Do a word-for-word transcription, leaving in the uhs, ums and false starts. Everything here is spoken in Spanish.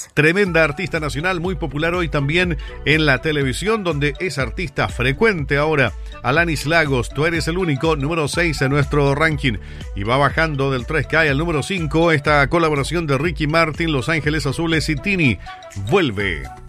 Tremenda artista nacional, muy popular hoy también en la televisión, donde es artista frecuente ahora. Alanis Lagos, Tú eres el único, número seis en nuestro ranking. Y va bajando del tres, cae al número cinco, esta colaboración de Ricky Martin, Los Ángeles Azules y Tini, Vuelve.